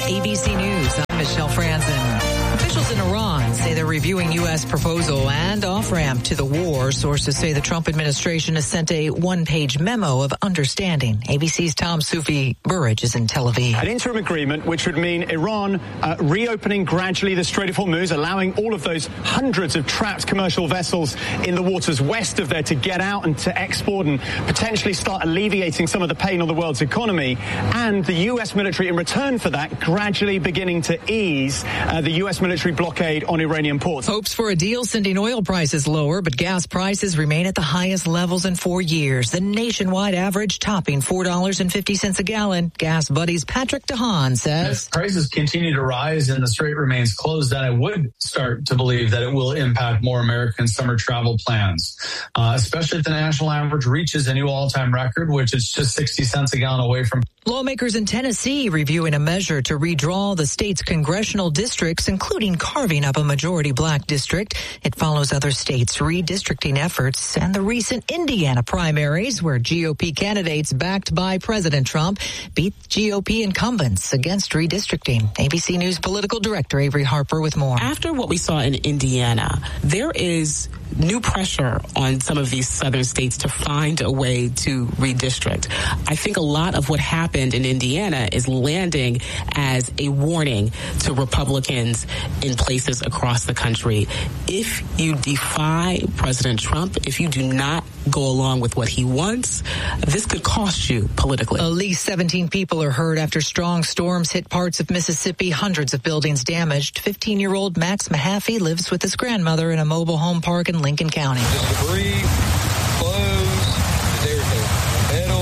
ABC News, I'm Michelle Franzen. Officials in Iran say they're reviewing U.S. proposal and off-ramp to the war. Sources say the Trump administration has sent a one-page memo of understanding. ABC's Tom Sufi-Burridge is in Tel Aviv. An interim agreement which would mean Iran reopening gradually the Strait of Hormuz, allowing all of those hundreds of trapped commercial vessels in the waters west of there to get out and to export and potentially start alleviating some of the pain on the world's economy. And the U.S. military, in return for that, gradually beginning to ease the U.S. military blockade on Iranian ports. Hopes for a deal sending oil prices lower, but gas prices remain at the highest levels in 4 years. The nationwide average topping $4.50 a gallon. Gas Buddy's Patrick DeHaan says, if prices continue to rise and the strait remains closed, then I would start to believe that it will impact more American summer travel plans, especially if the national average reaches a new all-time record, which is just 60 cents a gallon away from. Lawmakers in Tennessee reviewing a measure to redraw the state's congressional districts, including carving up a majority black district. It follows other states' redistricting efforts and the recent Indiana primaries where GOP candidates backed by President Trump beat GOP incumbents against redistricting. ABC News political director Avery Harper with more. After what we saw in Indiana, there is new pressure on some of these southern states to find a way to redistrict. I think a lot of what happened in Indiana is landing as a warning to Republicans in places across the country. If you defy President Trump, if you do not go along with what he wants, this could cost you politically. At least 17 people are hurt after strong storms hit parts of Mississippi. Hundreds of buildings damaged. 15-year-old Max Mahaffey lives with his grandmother in a mobile home park in Lincoln County. Just debris, clothes, everything. Metal,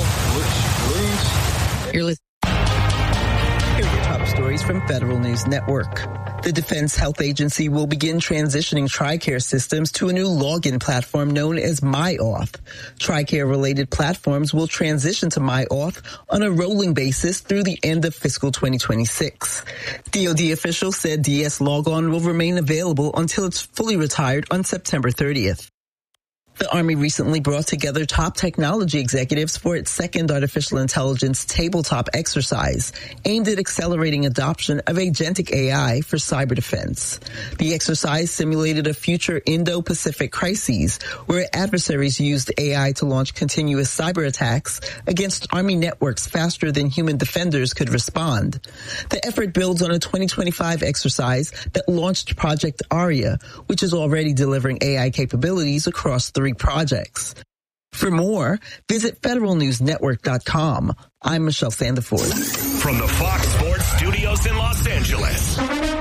roofs. You're listening. Here are the top stories from Federal News Network. The Defense Health Agency will begin transitioning TRICARE systems to a new login platform known as MyAuth. TRICARE-related platforms will transition to MyAuth on a rolling basis through the end of fiscal 2026. DoD officials said DS Logon will remain available until it's fully retired on September 30th. The Army recently brought together top technology executives for its second artificial intelligence tabletop exercise aimed at accelerating adoption of agentic AI for cyber defense. The exercise simulated a future Indo-Pacific crisis where adversaries used AI to launch continuous cyber attacks against Army networks faster than human defenders could respond. The effort builds on a 2025 exercise that launched Project Aria, which is already delivering AI capabilities across 3 projects. For more, visit federalnewsnetwork.com. I'm Michelle Sandiford. From the Fox Sports Studios in Los Angeles,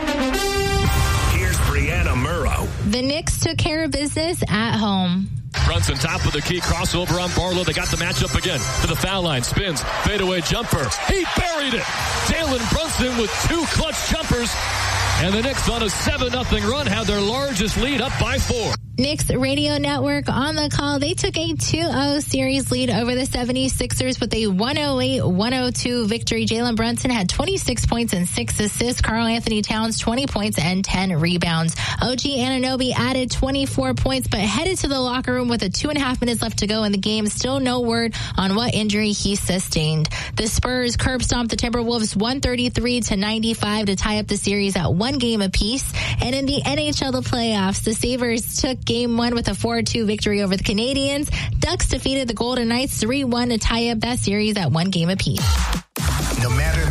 here's Brianna Murrow. The Knicks took care of business at home. Brunson top of the key, crossover on Barlow. They got the matchup again to the foul line. Spins, fadeaway jumper. He buried it. Jalen Brunson with 2 clutch jumpers. And the Knicks on a 7-0 run have their largest lead up by 4. Knicks Radio Network on the call. They took a 2-0 series lead over the 76ers with a 108-102 victory. Jalen Brunson had 26 points and 6 assists. Karl Anthony Towns, 20 points and 10 rebounds. OG Anunoby added 24 points, but headed to the locker room with 2.5 minutes left to go in the game. Still no word on what injury he sustained. The Spurs curb stomped the Timberwolves 133-95 to tie up the series at 1 game apiece. And in the NHL, the playoffs, the Sabres took Game 1 with a 4-2 victory over the Canadiens. Ducks defeated the Golden Knights 3-1 to tie up that series at 1 game apiece. No matter